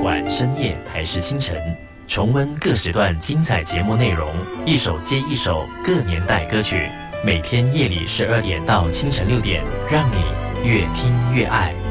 晚、深夜还是清晨，重温各时段精彩节目内容，一首接一首各年代歌曲，每天夜里12点到清晨6点，让你越听越爱。